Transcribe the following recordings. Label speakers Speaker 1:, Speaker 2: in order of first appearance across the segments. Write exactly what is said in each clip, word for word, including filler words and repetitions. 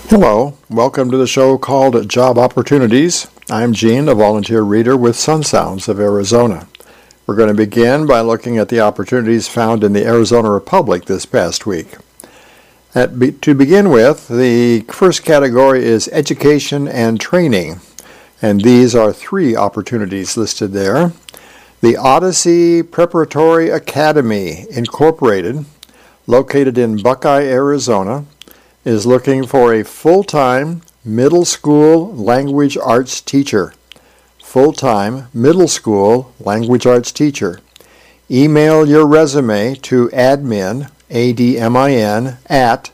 Speaker 1: Hello, welcome to the show called Job Opportunities. I'm Gene, a volunteer reader with Sun Sounds of Arizona. We're going to begin by looking at the opportunities found in the Arizona Republic this past week. At be- to begin with, the first category is education and training, and these are three opportunities listed there. The Odyssey Preparatory Academy, Incorporated, located in Buckeye, Arizona, is looking for a full-time middle school language arts teacher. Full-time middle school language arts teacher. Email your resume to admin, A D M I N, at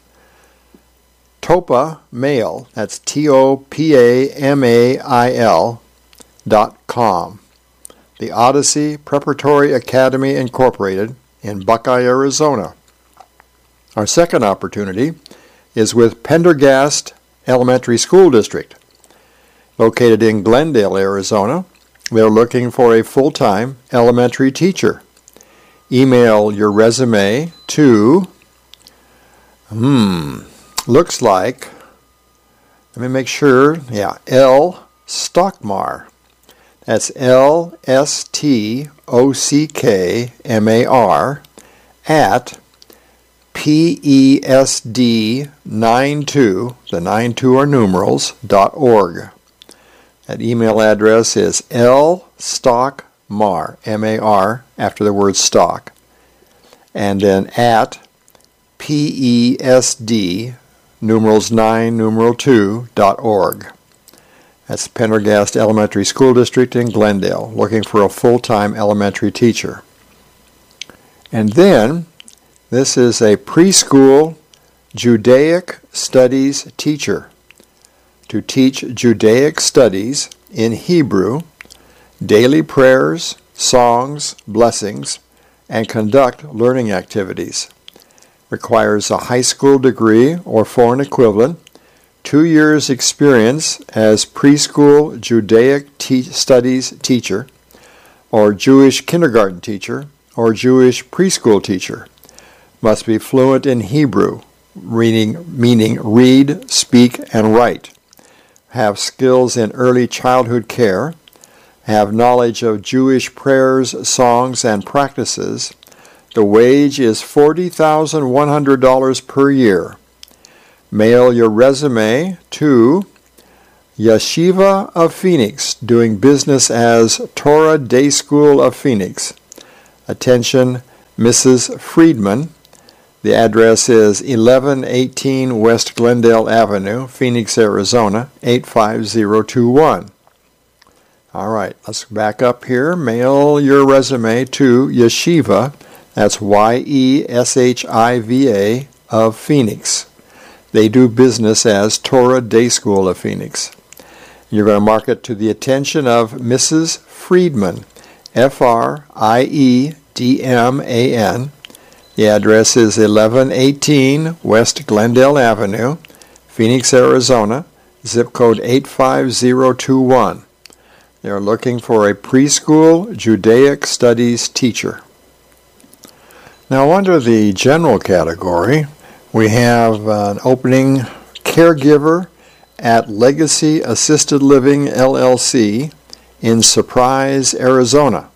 Speaker 1: topamail, that's T O P A M A I L, dot com. The Odyssey Preparatory Academy, Incorporated, in Buckeye, Arizona. Our second opportunity is with Pendergast Elementary School District. Located in Glendale, Arizona, they're looking for a full-time elementary teacher. Email your resume to, hmm, looks like, let me make sure, yeah, L. Stockmar. That's L S T O C K M A R at P E S D ninety-two, the ninety-two are numerals, dot org. That email address is lstockmar, M A R, after the word stock, and then at P E S D, numerals nine, numeral two, dot org. That's Pendergast Elementary School District in Glendale, looking for a full-time elementary teacher. And then, this is a preschool Judaic Studies teacher to teach Judaic studies in Hebrew, daily prayers, songs, blessings, and conduct learning activities. Requires a high school degree or foreign equivalent, two years experience as preschool Judaic te- studies teacher, or Jewish kindergarten teacher, or Jewish preschool teacher. Must be fluent in Hebrew, reading, meaning read, speak, and write. Have skills in early childhood care. Have knowledge of Jewish prayers, songs, and practices. The wage is forty thousand one hundred dollars per year. Mail your resume to Yeshiva of Phoenix, doing business as Torah Day School of Phoenix. Attention, Missus Friedman. The address is eleven eighteen West Glendale Avenue, Phoenix, Arizona, eight five zero two one. All right, let's back up here. Mail your resume to Yeshiva, that's Y E S H I V A, of Phoenix. They do business as Torah Day School of Phoenix. You're going to mark it to the attention of Missus Friedman, F R I E D M A N. The address is eleven eighteen West Glendale Avenue, Phoenix, Arizona, zip code eight five zero two one. They are looking for a preschool Judaic studies teacher. Now, under the general category, we have an opening caregiver at Legacy Assisted Living, L L C, in Surprise, Arizona.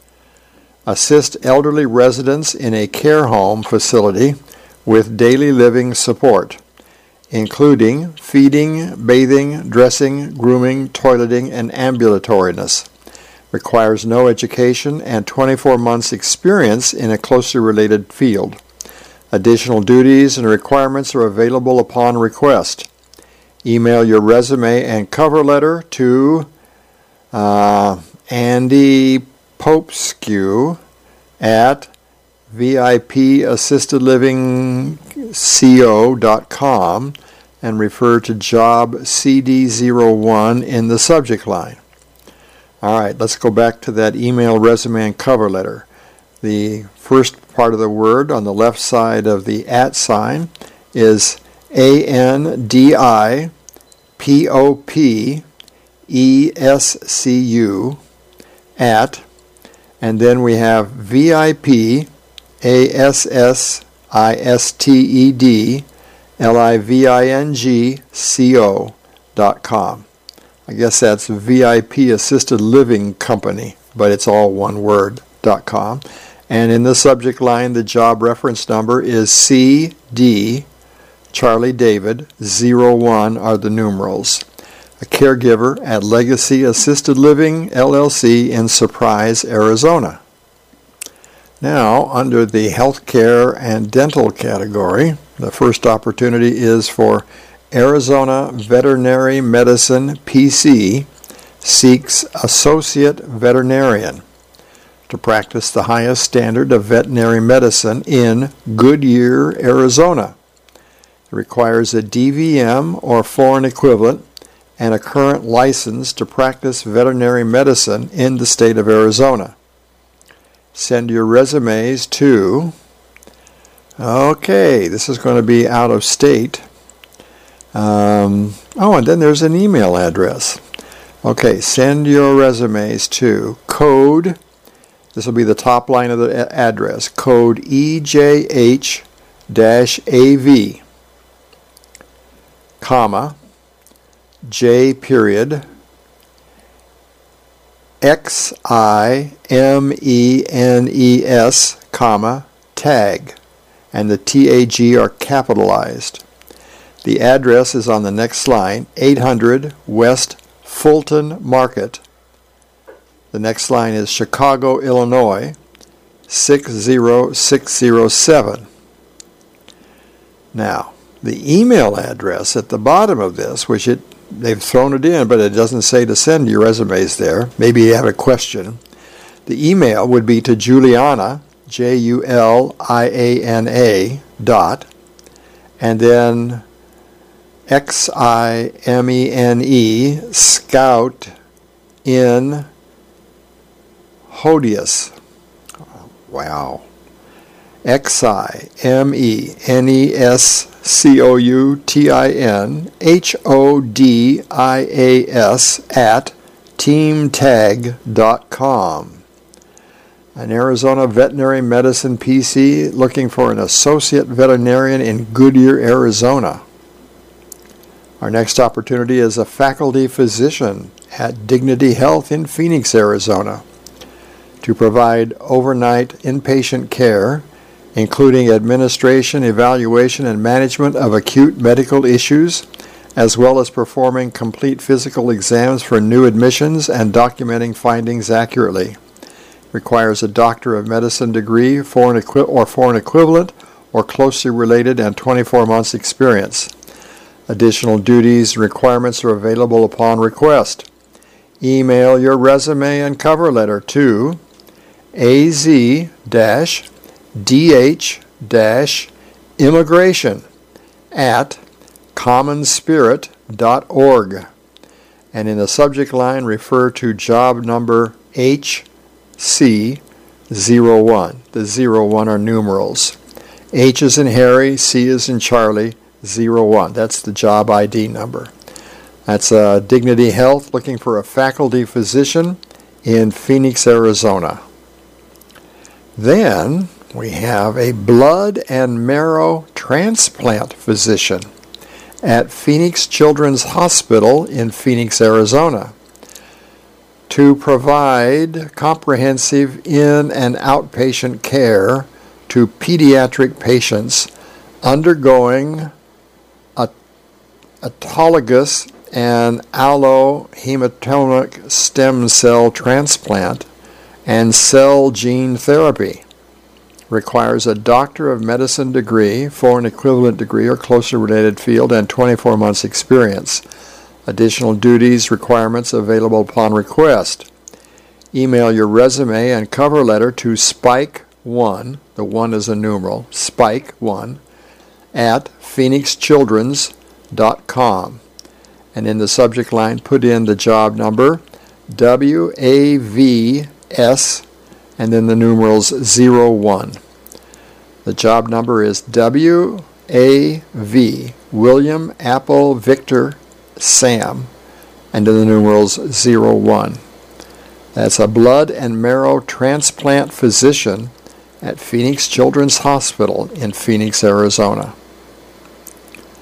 Speaker 1: Assist elderly residents in a care home facility with daily living support, including feeding, bathing, dressing, grooming, toileting, and ambulatoriness. Requires no education and twenty-four months experience in a closely related field. Additional duties and requirements are available upon request. Email your resume and cover letter to uh, Andy Popescu at V I P assisted living co dot com and refer to job C D zero one in the subject line. All right, let's go back to that email, resume, and cover letter. The first part of the word on the left side of the at sign is A N D I P O P E S C U at, and then we have V I P A S S I S T E D L I V I N G C O dot com. I guess that's V I P Assisted Living Company, but it's all one word, dot com. And in the subject line, the job reference number is C D Charlie David zero one are the numerals. A caregiver at Legacy Assisted Living, L L C in Surprise, Arizona. Now, under the healthcare and dental category, the first opportunity is for Arizona Veterinary Medicine P C seeks Associate Veterinarian to practice the highest standard of veterinary medicine in Goodyear, Arizona. It requires a D V M or foreign equivalent and a current license to practice veterinary medicine in the state of Arizona. Send your resumes to, okay, this is going to be out of state. Um, oh, and then there's an email address. Okay, send your resumes to code, this will be the top line of the address, code E J H A V, comma, J period, X I M E N E S, comma, tag, and the T A G are capitalized. The address is on the next line, eight hundred West Fulton Market. The next line is Chicago, Illinois, six zero six zero seven. Now, the email address at the bottom of this, which it they've thrown it in, but it doesn't say to send your resumes there. Maybe you have a question. The email would be to Juliana, J U L I A N A, dot, and then X I M E N E, Scout in Hodius. Wow. X I M E N E S C O U T I N H O D I A S at teamtag dot com. An Arizona Veterinary Medicine P C looking for an associate veterinarian in Goodyear, Arizona. Our next opportunity is a faculty physician at Dignity Health in Phoenix, Arizona, to provide overnight inpatient care, including administration, evaluation, and management of acute medical issues, as well as performing complete physical exams for new admissions and documenting findings accurately. Requires a Doctor of Medicine degree foreign equi- or foreign equivalent or closely related and twenty-four months experience. Additional duties and requirements are available upon request. Email your resume and cover letter to A Z D H immigration at commonspirit dot org. And in the subject line, refer to job number H C zero one. The zero one are numerals. H is in Harry, C is in Charlie, zero one. That's the job I D number. That's uh, Dignity Health looking for a faculty physician in Phoenix, Arizona. Then we have a blood and marrow transplant physician at Phoenix Children's Hospital in Phoenix, Arizona, to provide comprehensive in- and outpatient care to pediatric patients undergoing a- autologous and allohematomic stem cell transplant and cell gene therapy. Requires a Doctor of Medicine degree, foreign equivalent degree or closely related field, and twenty-four months experience. Additional duties, requirements available upon request. Email your resume and cover letter to spike one, the one is a numeral, spike one, at phoenix children's dot com. And in the subject line, put in the job number, W A V S, and then the numerals zero one. The job number is W A V, William Apple Victor Sam, and then the numerals zero one. That's a blood and marrow transplant physician at Phoenix Children's Hospital in Phoenix, Arizona.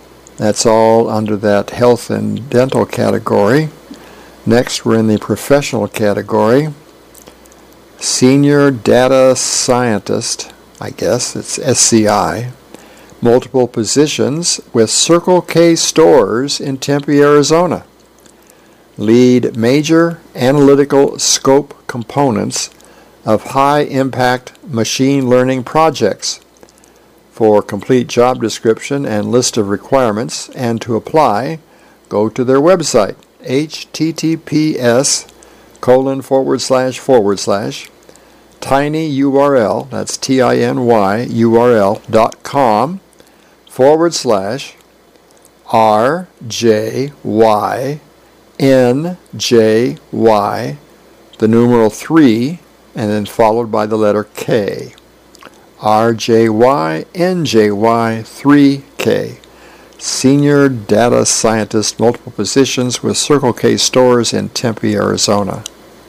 Speaker 1: That's all under that health and dental category. Next, we're in the professional category. Senior Data Scientist, I guess, it's S C I. Multiple positions with Circle K stores in Tempe, Arizona. Lead major analytical scope components of high-impact machine learning projects. For complete job description and list of requirements and to apply, go to their website, https colon forward slash forward slash tinyurl, that's T-I-N-Y-U-R-L dot com forward slash R-J-Y-N-J-Y, the numeral three, and then followed by the letter K. R J Y N J Y three K. Senior Data Scientist, multiple positions with Circle K stores in Tempe, Arizona.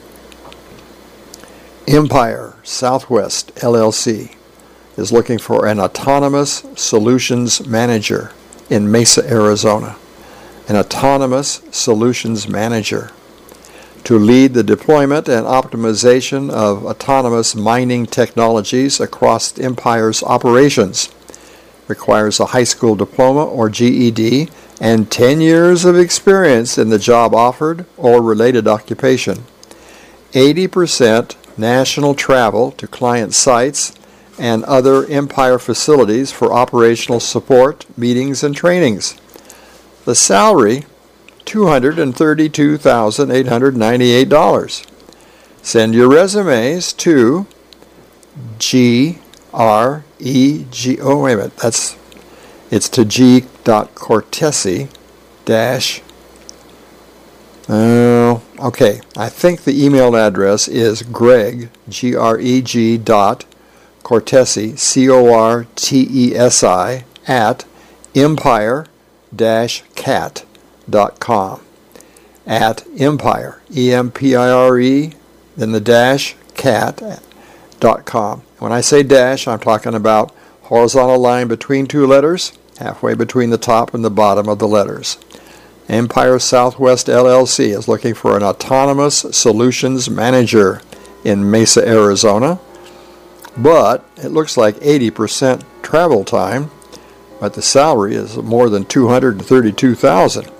Speaker 1: Empire Southwest L L C is looking for an autonomous solutions manager in Mesa, Arizona. An autonomous solutions manager to lead the deployment and optimization of autonomous mining technologies across Empire's operations. Requires a high school diploma or G E D and ten years of experience in the job offered or related occupation. eighty percent national travel to client sites and other Empire facilities for operational support, meetings, and trainings. The salary, two hundred thirty-two thousand eight hundred ninety-eight dollars. Send your resumes to G R E G, oh wait a minute, that's, it's to G. Cortese dash, oh, okay, I think the email address is Greg, G R E G dot Cortesi, C O R T E S I, at empire dash cat dot com. At Empire, E M P I R E, then the dash cat dot com. When I say dash, I'm talking about horizontal line between two letters, halfway between the top and the bottom of the letters. Empire Southwest L L C is looking for an autonomous solutions manager in Mesa, Arizona. But it looks like eighty percent travel time, but the salary is more than two hundred thirty-two thousand dollars.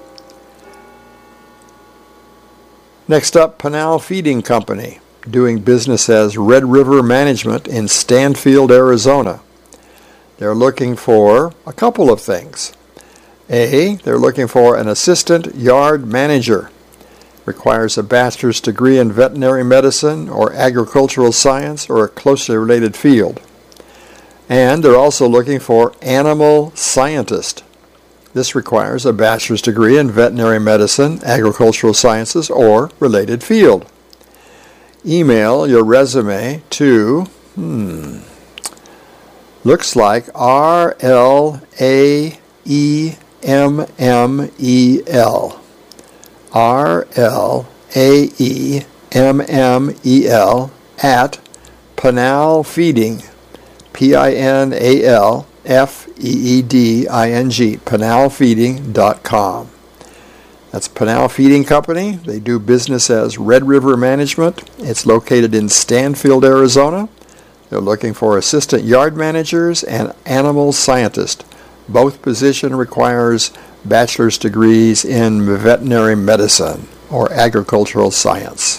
Speaker 1: Next up, Pinal Feeding Company, doing business as Red River Management in Stanfield, Arizona. They're looking for a couple of things. A, they're looking for an assistant yard manager. Requires a bachelor's degree in veterinary medicine or agricultural science or a closely related field. And they're also looking for animal scientist. This requires a bachelor's degree in veterinary medicine, agricultural sciences, or related field. Email your resume to, hmm, looks like R L A E M M E L. R L A E M M E L at Pinal Feeding, P I N A L F E E D I N G, pinal feeding dot com. That's Pinal Feeding Company. They do business as Red River Management. It's located in Stanfield, Arizona. They're looking for assistant yard managers and animal scientists. Both position requires bachelor's degrees in veterinary medicine or agricultural science.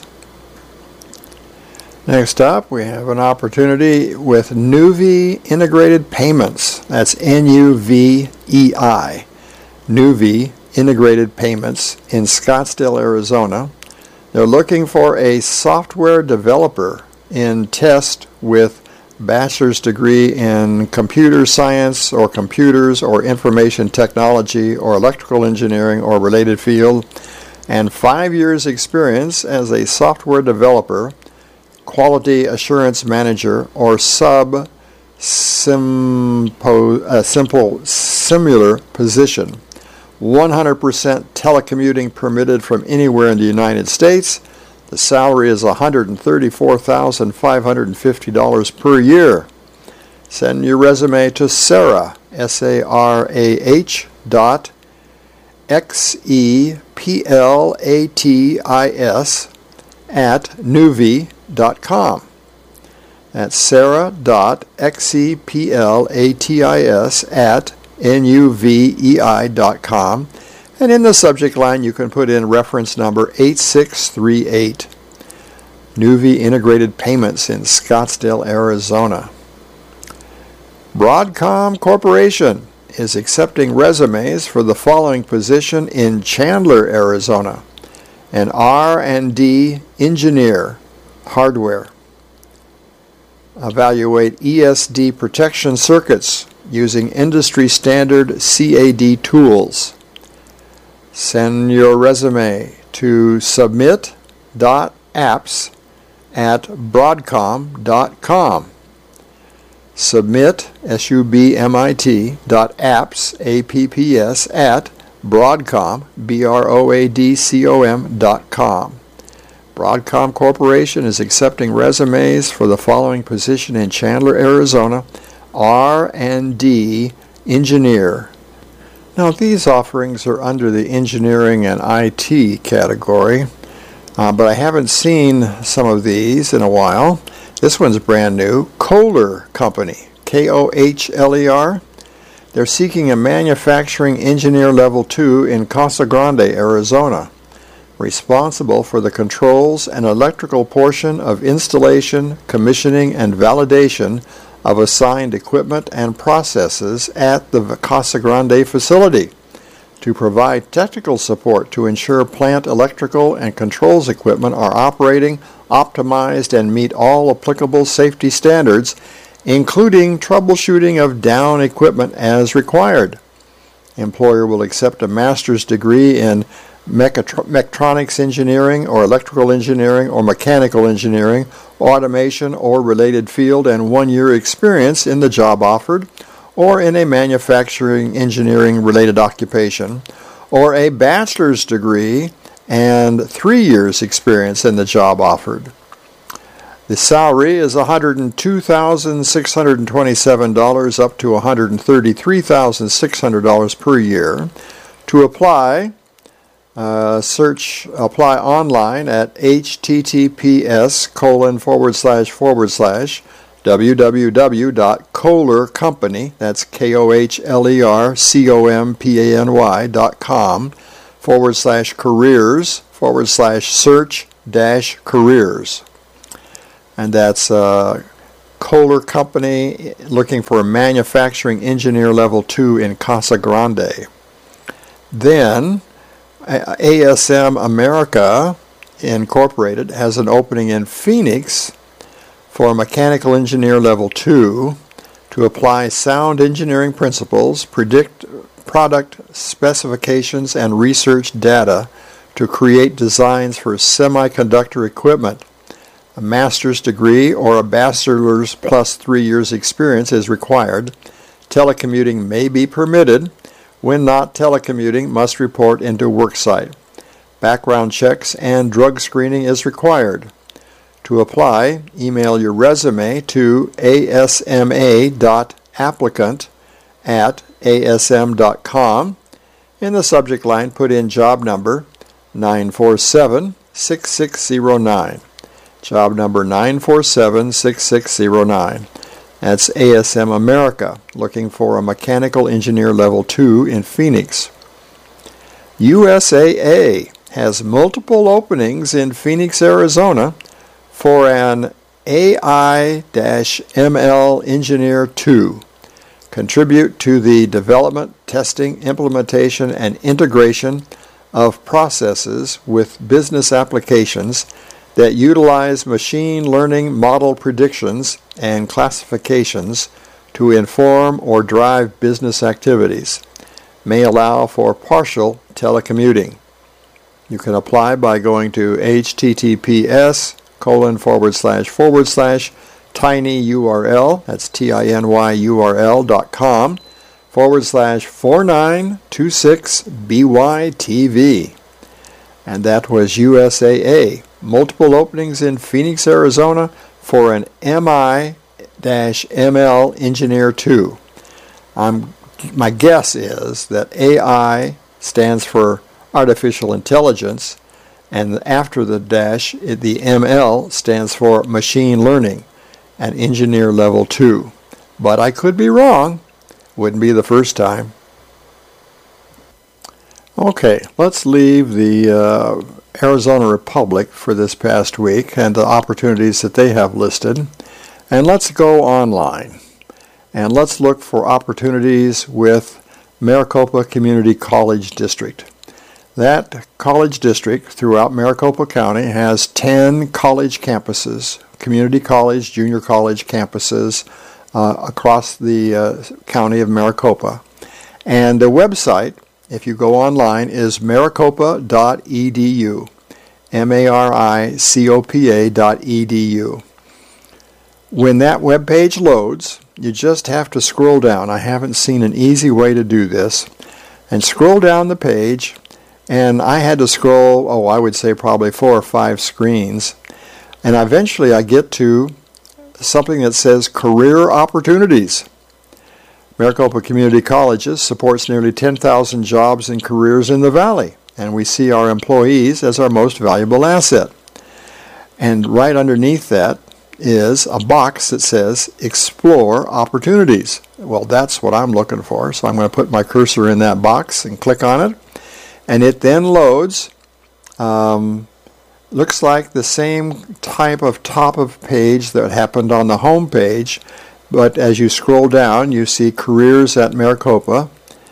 Speaker 1: Next up, we have an opportunity with Nuvei Integrated Payments. That's N U V E I. Nuvei Integrated Payments in Scottsdale, Arizona. They're looking for a software developer in test with bachelor's degree in computer science or computers or information technology or electrical engineering or related field, and five years experience as a software developer, quality assurance manager, or sub simpo, uh, simple similar position. one hundred percent telecommuting permitted from anywhere in the United States. The salary is one hundred thirty-four thousand five hundred fifty dollars per year. Send your resume to Sarah, S A R A H dot X E P L A T I S at nuvi dot com. That's sarah.xeplatis at N-U-V-E-I dot com. And in the subject line, you can put in reference number eight six three eight. Nuvi Integrated Payments in Scottsdale, Arizona. Broadcom Corporation is accepting resumes for the following position in Chandler, Arizona. An R and D engineer, hardware. Evaluate E S D protection circuits using industry standard C A D tools. Send your resume to submit.apps at broadcom dot com. Submit, S U B M I T, dot apps, A P P S, at Broadcom, B R O A D C O M, dot com. Broadcom Corporation is accepting resumes for the following position in Chandler, Arizona, R and D engineer. Now, these offerings are under the engineering and I T category, uh, but I haven't seen some of these in a while. This one's brand new. Kohler Company, K O H L E R. They're seeking a manufacturing engineer level two in Casa Grande, Arizona, responsible for the controls and electrical portion of installation, commissioning, and validation of assigned equipment and processes at the Casa Grande facility, to provide technical support to ensure plant electrical and controls equipment are operating, optimized, and meet all applicable safety standards, including troubleshooting of down equipment as required. Employer will accept a master's degree in Mechatro- mechatronics engineering or electrical engineering or mechanical engineering, automation or related field, and one year experience in the job offered, or in a manufacturing engineering related occupation, or a bachelor's degree and three years experience in the job offered. The salary is one hundred two thousand six hundred twenty-seven dollars up to one hundred thirty-three thousand six hundred dollars per year. To apply, Uh, search, apply online at https colon forward slash forward slash www.kohlercompany, that's K O H L E R C O M P A N Y dot com, forward slash careers, forward slash search dash careers. And that's uh, Kohler Company looking for a manufacturing engineer level two in Casa Grande. Then A S M America Incorporated has an opening in Phoenix for a mechanical engineer level two to apply sound engineering principles, predict product specifications, and research data to create designs for semiconductor equipment. A master's degree or a bachelor's plus three years experience is required. Telecommuting may be permitted. When not telecommuting, must report into worksite. Background checks and drug screening is required. To apply, email your resume to asma.applicant at asm dot com. In the subject line, put in job number nine four seven six six zero nine. Job number nine four seven six six zero nine. That's A S M America, looking for a mechanical engineer level two in Phoenix. U S A A has multiple openings in Phoenix, Arizona for an A I M L Engineer two. Contribute to the development, testing, implementation, and integration of processes with business applications that utilize machine learning model predictions and classifications to inform or drive business activities. May allow for partial telecommuting. You can apply by going to https colon forward slash forward slash tinyurl, that's T-I-N-Y-U-R-L dot com, forward slash four nine two six B Y T V. And that was U S A A. Multiple openings in Phoenix, Arizona for an M I M L Engineer two. I'm, my guess is that A I stands for artificial intelligence, and after the dash, the M L stands for machine learning at engineer level two. But I could be wrong. Wouldn't be the first time. Okay, let's leave the uh, Arizona Republic for this past week and the opportunities that they have listed, and let's go online. And let's look for opportunities with Maricopa Community College District. That college district throughout Maricopa County has ten college campuses, community college, junior college campuses uh, across the uh, county of Maricopa. And the website, if you go online, is maricopa dot e d u, M A R I C O P A dot E D U. When that web page loads, you just have to scroll down. I haven't seen an easy way to do this. And scroll down the page, and I had to scroll, oh, I would say probably four or five screens. And eventually I get to something that says Career Opportunities. Maricopa Community Colleges supports nearly ten thousand jobs and careers in the Valley, and we see our employees as our most valuable asset. And right underneath that is a box that says Explore Opportunities. Well, that's what I'm looking for, so I'm going to put my cursor in that box and click on it, and it then loads. Um, looks like the same type of top of page that happened on the home page, but as you scroll down, you see Careers at Maricopa,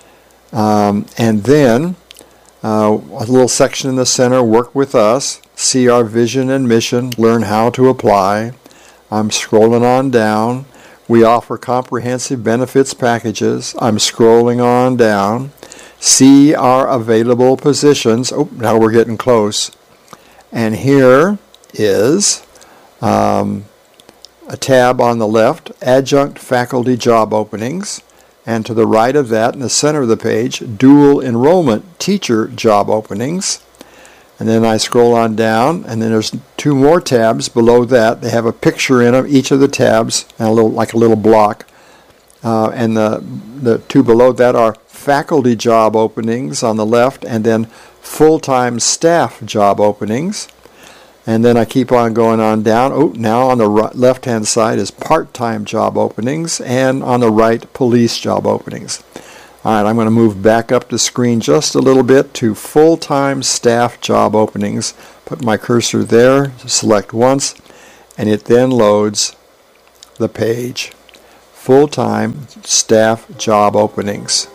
Speaker 1: um, and then uh, a little section in the center, Work with Us, see our vision and mission, learn how to apply. I'm scrolling on down. We offer comprehensive benefits packages. I'm scrolling on down. See our available positions. Oh, now we're getting close. And here is um, a tab on the left, Adjunct Faculty Job Openings. And to the right of that, in the center of the page, Dual Enrollment Teacher Job Openings. And then I scroll on down, and then there's two more tabs below that. They have a picture in them, each of the tabs, and a little like a little block. Uh, and the the two below that are faculty job openings on the left, and then full-time staff job openings. And then I keep on going on down. Oh, now on the right, left-hand side is part-time job openings, and on the right, police job openings. All right, I'm going to move back up the screen just a little bit to full-time staff job openings. Put my cursor there, select once, and it then loads the page. Full-time staff job openings.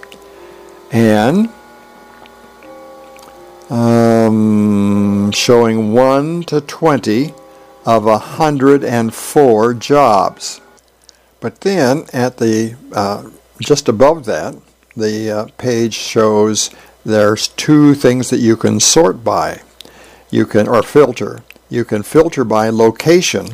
Speaker 1: And um, showing one to twenty of one hundred four jobs. But then at the uh, just above that, the uh, page shows there's two things that you can sort by. You can, or filter. You can filter by location,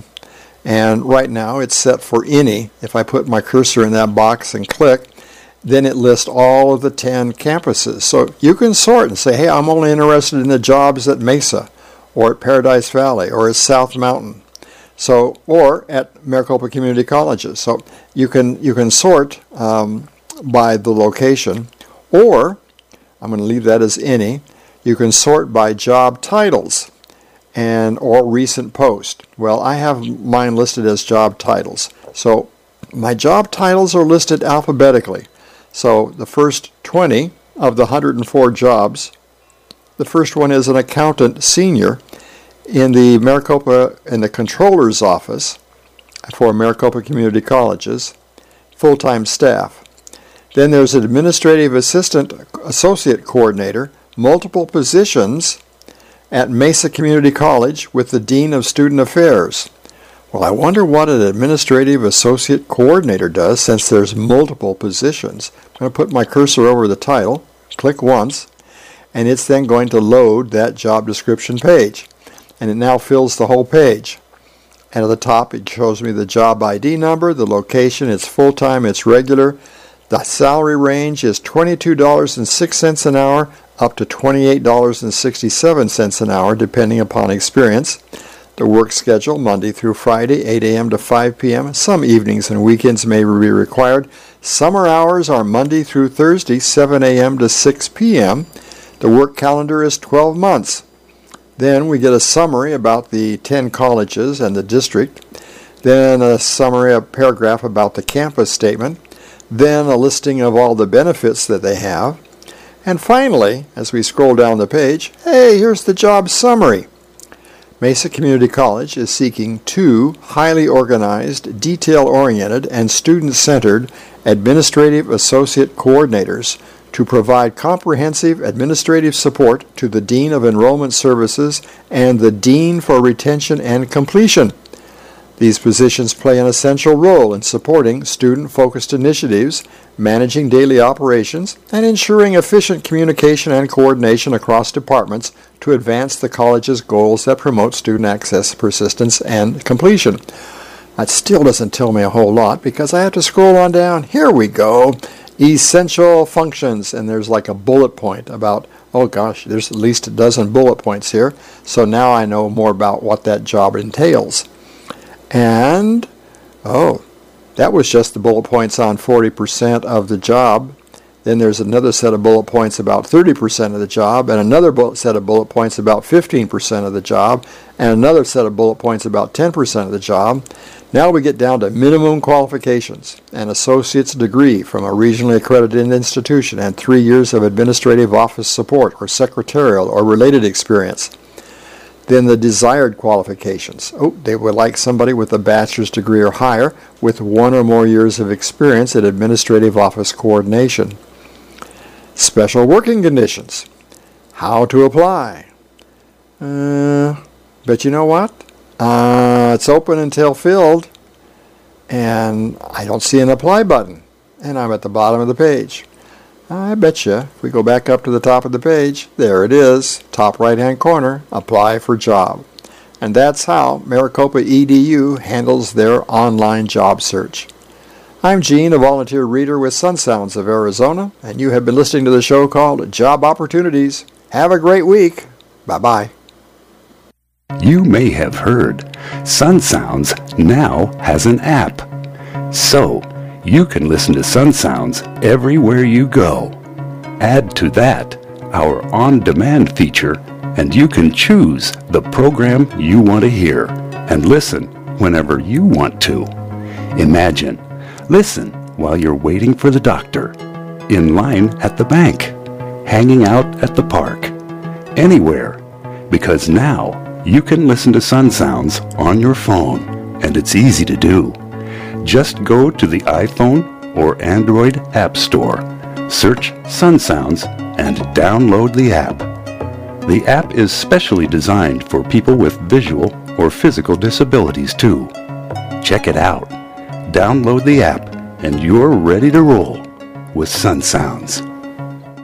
Speaker 1: and right now it's set for any. If I put my cursor in that box and click, then it lists all of the ten campuses. So you can sort and say, hey, I'm only interested in the jobs at Mesa, or at Paradise Valley, or at South Mountain. So, or at Maricopa Community Colleges. So you can you can sort um, by the location, or I'm going to leave that as any. You can sort by job titles and or recent post. Well, I have mine listed as job titles. So my job titles are listed alphabetically. So the first twenty of the one hundred four jobs, the first one is an accountant senior in the Maricopa, in the controller's office for Maricopa Community Colleges, full-time staff. Then there's an administrative assistant associate coordinator, multiple positions at Mesa Community College with the Dean of Student Affairs. Well, I wonder what an administrative associate coordinator does since there's multiple positions. I'm going to put my cursor over the title, click once, and it's then going to load that job description page. And it now fills the whole page. And at the top it shows me the job I D number, the location, it's full-time, it's regular. The salary range is twenty-two dollars and six cents an hour up to twenty-eight dollars and sixty-seven cents an hour depending upon experience. The work schedule, Monday through Friday, eight a.m. to five p.m. Some evenings and weekends may be required. Summer hours are Monday through Thursday, seven a.m. to six p.m. The work calendar is twelve months. Then we get a summary about the ten colleges and the district. Then a summary, a paragraph about the campus statement. Then a listing of all the benefits that they have. And finally, as we scroll down the page, hey, here's the job summary. Mesa Community College is seeking two highly organized, detail-oriented, and student-centered administrative associate coordinators to provide comprehensive administrative support to the Dean of Enrollment Services and the Dean for Retention and Completion. These positions play an essential role in supporting student-focused initiatives, managing daily operations, and ensuring efficient communication and coordination across departments to advance the college's goals that promote student access, persistence, and completion. That still doesn't tell me a whole lot because I have to scroll on down. Here we go. Essential functions, and there's like a bullet point about, oh gosh, there's at least a dozen bullet points here. So now I know more about what that job entails. And, oh, that was just the bullet points on forty percent of the job. Then there's another set of bullet points about thirty percent of the job, and another bullet set of bullet points about fifteen percent of the job, and another set of bullet points about ten percent of the job. Now we get down to minimum qualifications, an associate's degree from a regionally accredited institution, and three years of administrative office support or secretarial or related experience. Then the desired qualifications. Oh, they would like somebody with a bachelor's degree or higher with one or more years of experience at administrative office coordination. Special working conditions. How to apply. Uh, but you know what? Uh, it's open until filled, and I don't see an apply button, and I'm at the bottom of the page. I betcha, if we go back up to the top of the page, there it is, top right-hand corner, apply for job. And that's how Maricopa E D U handles their online job search. I'm Gene, a volunteer reader with Sun Sounds of Arizona, and you have been listening to the show called Job Opportunities. Have a great week. Bye-bye.
Speaker 2: You may have heard Sun Sounds now has an app. So, you can listen to Sun Sounds everywhere you go. Add to that our on-demand feature, and you can choose the program you want to hear and listen whenever you want to. Imagine, listen while you're waiting for the doctor, in line at the bank, hanging out at the park, anywhere, because now you can listen to Sun Sounds on your phone, and it's easy to do. Just go to the iPhone or Android App Store, search Sun Sounds, and download the app. The app is specially designed for people with visual or physical disabilities too. Check it out. Download the app, and you're ready to roll with Sun Sounds.